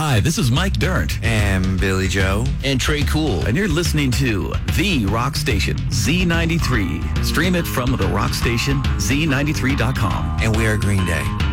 Hi, this is Mike Dirnt. And Billy Joe. And Trey Cool. And you're listening to The Rock Station, Z93. Stream it from the rock station, Z93.com. And we are Green Day.